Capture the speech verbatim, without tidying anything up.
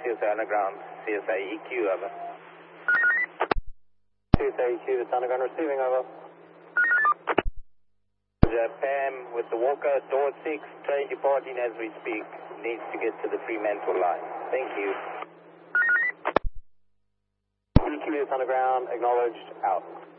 C S A Underground, C S A E Q, over. C S A E Q, this Underground receiving, over. Pam with the Walker, door six, train departing as we speak. Needs to get to the Fremantle line. Thank you. E Q, this Underground, acknowledged, out.